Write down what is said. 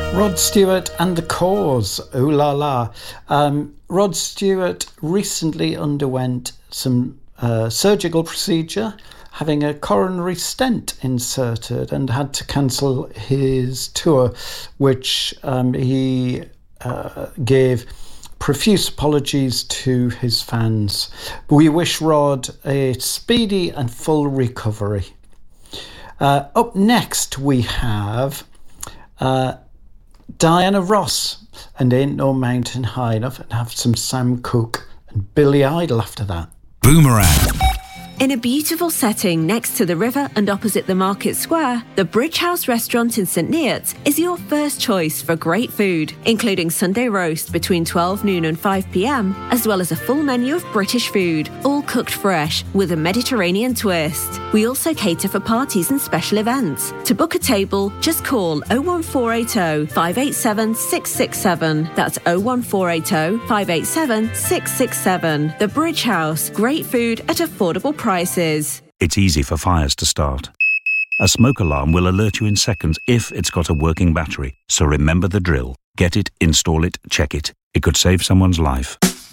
Rod Stewart and the Cause, ooh la la. Rod Stewart recently underwent some surgical procedure, having a coronary stent inserted, and had to cancel his tour, which he gave profuse apologies to his fans. We wish Rod a speedy and full recovery. Up next we have Diana Ross and Ain't No Mountain High Enough, and have some Sam Cooke and Billy Idol after that. Boomerang. In a beautiful setting next to the river and opposite the market square, the Bridge House restaurant in St Neots is your first choice for great food, including Sunday roast between 12 noon and 5 p.m, as well as a full menu of British food, all cooked fresh with a Mediterranean twist. We also cater for parties and special events. To book a table, just call 01480 587 667. That's 01480 587 667. The Bridge House, great food at affordable prices. It's easy for fires to start. A smoke alarm will alert you in seconds if it's got a working battery. So remember the drill. Get it, install it, check it. It could save someone's life.